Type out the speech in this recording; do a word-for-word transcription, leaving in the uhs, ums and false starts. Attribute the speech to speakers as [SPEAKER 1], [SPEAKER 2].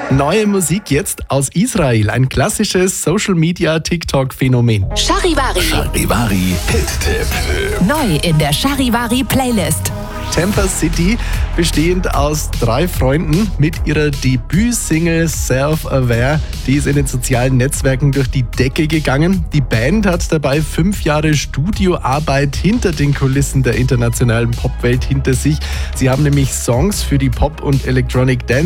[SPEAKER 1] Neue Musik jetzt aus Israel, ein klassisches Social-Media-TikTok-Phänomen.
[SPEAKER 2] Charivari.
[SPEAKER 3] Charivari Hit-Tipp.
[SPEAKER 2] Neu in der Charivari Playlist.
[SPEAKER 1] Tampa City, bestehend aus drei Freunden mit ihrer Debütsingle Self-Aware. Die ist in den sozialen Netzwerken durch die Decke gegangen. Die Band hat dabei fünf Jahre Studioarbeit hinter den Kulissen der internationalen Popwelt hinter sich. Sie haben nämlich Songs für die Pop- und Electronic Dance